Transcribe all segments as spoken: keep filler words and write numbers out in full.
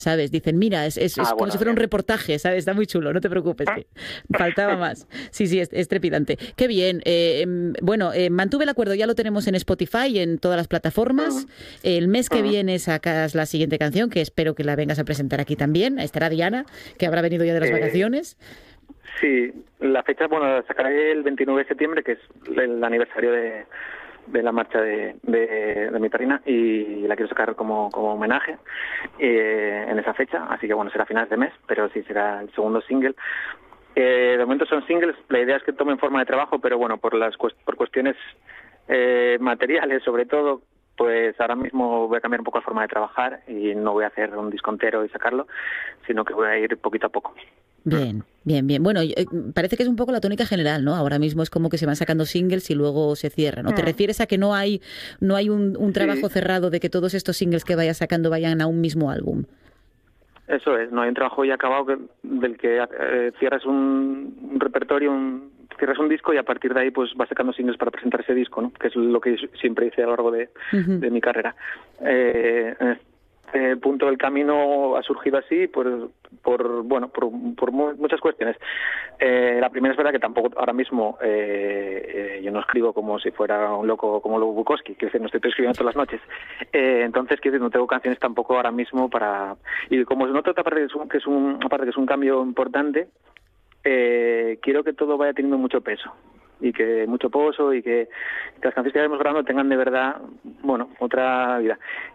¿sabes? Dicen, mira, es, es, Ah, es como bueno, si fuera un bien. reportaje, ¿sabes? Está muy chulo, no te preocupes, que faltaba más. Sí, sí, es, es trepidante. Qué bien. Eh, em, bueno, eh, mantuve el acuerdo, ya lo tenemos en Spotify y en todas las plataformas. Ujú. El mes que Ujú. viene sacas la siguiente canción, que espero que la vengas a presentar aquí también. Estará Diana, que habrá venido ya de las Eh, vacaciones. Sí, la fecha, bueno, la sacaré el veintinueve de septiembre, que es el aniversario de, de la marcha de, de, de mi perrina, y la quiero sacar como, como homenaje eh, en esa fecha, así que bueno, será a finales de mes, pero sí será el segundo single. Eh, de momento son singles, la idea es que tomen forma de trabajo, pero bueno, por las por cuestiones eh, materiales sobre todo, pues ahora mismo voy a cambiar un poco la forma de trabajar y no voy a hacer un disco entero y sacarlo, sino que voy a ir poquito a poco. Bien, bien, bien. Bueno, eh, parece que es un poco la tónica general, ¿no? Ahora mismo es como que se van sacando singles y luego se cierran, ¿no? ¿Te refieres a que no hay no hay un, un trabajo Sí. cerrado de que todos estos singles que vayas sacando vayan a un mismo álbum? Eso es, no hay un trabajo ya acabado que, del que eh, cierras un, un repertorio, un, cierras un disco y a partir de ahí pues vas sacando singles para presentar ese disco, ¿no? Que es lo que siempre hice a lo largo de, Uh-huh. de mi carrera. Eh, en este punto del camino ha surgido así por, por bueno, por, por mu- muchas cuestiones. Eh, la primera es verdad que tampoco ahora mismo eh, eh, yo no escribo como si fuera un loco como Lobo Bukowski, que no estoy escribiendo todas las noches. Eh, entonces, quiero decir, no tengo canciones tampoco ahora mismo para... Y como se nota aparte que es un, que es un, aparte que es un cambio importante, eh, quiero que todo vaya teniendo mucho peso y que mucho pozo y que, que las canciones que vayamos grabando tengan de verdad, bueno, otra vida.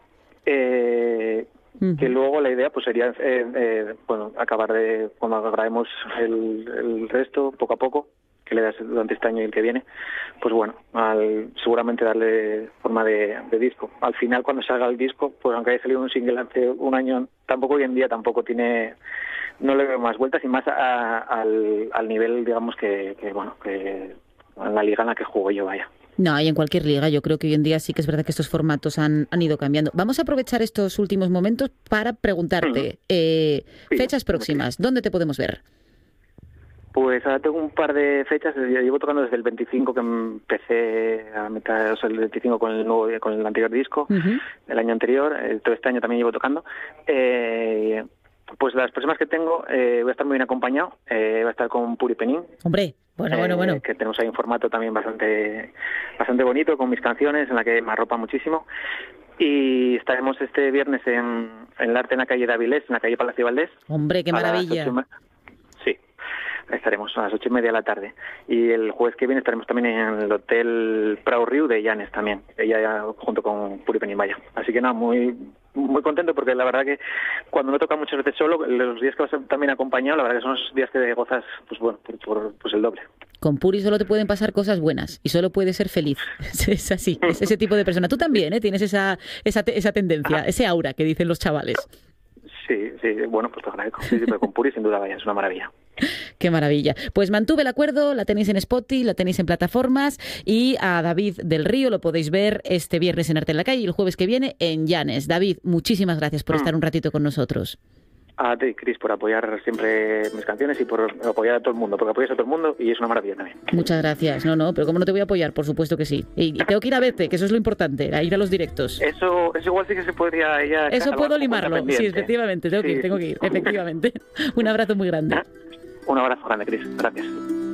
Eh, Uh-huh. que luego la idea pues sería eh, eh, bueno, acabar de, cuando grabemos el, el resto poco a poco, que le das durante este año y el que viene, pues bueno, al, seguramente darle forma de, de disco. Al final, cuando salga el disco, pues aunque haya salido un single hace un año, tampoco hoy en día tampoco tiene, no le veo más vueltas y más a, al, al nivel, digamos, que, que bueno, que en la liga en la que juego yo, vaya. No, y en cualquier liga. Yo creo que hoy en día sí que es verdad que estos formatos han, han ido cambiando. Vamos a aprovechar estos últimos momentos para preguntarte, eh, Sí, fechas próximas, ¿dónde te podemos ver? Pues ahora tengo un par de fechas, yo llevo tocando desde el veinticinco que empecé a meter, o sea, el veinticinco con el nuevo, con el anterior disco, Uh-huh. el año anterior, eh, todo este año también llevo tocando. Eh, pues las próximas que tengo eh, voy a estar muy bien acompañado, eh, voy a estar con Puri Penín. Hombre, bueno, eh, bueno, bueno. Que tenemos ahí un formato también bastante bastante bonito con mis canciones en la que me arropa muchísimo. Y estaremos este viernes en, en el Arte en la calle de Avilés, en la calle Palacio Valdés. Hombre, qué a las maravilla. ocho y me- Sí, estaremos a las ocho y media de la tarde. Y el jueves que viene estaremos también en el Hotel Prau Riu de Llanes también, ella ya junto con Puri Penín, vaya. Así que nada, muy muy contento porque la verdad que cuando no toca muchas veces solo, los días que vas también acompañado, la verdad que son los días que gozas, pues bueno, por, por pues el doble. Con Puri solo te pueden pasar cosas buenas y solo puedes ser feliz. Es así, es ese tipo de persona. Tú también, ¿eh? Tienes esa, esa, te- esa tendencia, ese aura que dicen los chavales. Sí, sí, bueno, pues te agradezco. Sí, sí, pero con Puri sin duda, vaya, es una maravilla. Qué maravilla. Pues mantuve el acuerdo, la tenéis en Spotify, la tenéis en plataformas y a David del Río lo podéis ver este viernes en Arte en la Calle y el jueves que viene en Llanes. David, muchísimas gracias por Mm. estar un ratito con nosotros. A ti, Cris, por apoyar siempre mis canciones y por apoyar a todo el mundo, porque apoyas a todo el mundo y es una maravilla también. Muchas gracias. No, no, pero ¿cómo no te voy a apoyar? Por supuesto que sí. Y, y tengo que ir a verte, que eso es lo importante, a ir a los directos. Eso, eso igual sí que se podría ya Eso salvar puedo como limarlo. cuenta Sí, pendiente. efectivamente, tengo que ir, Sí. tengo que ir, efectivamente. Un abrazo muy grande. Un abrazo grande, Cris. Gracias.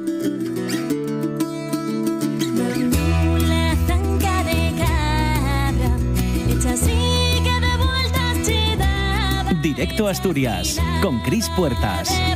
Una zanca de cabra, hecha así que de vueltas te daba. Directo a Asturias, con Cris Puertas.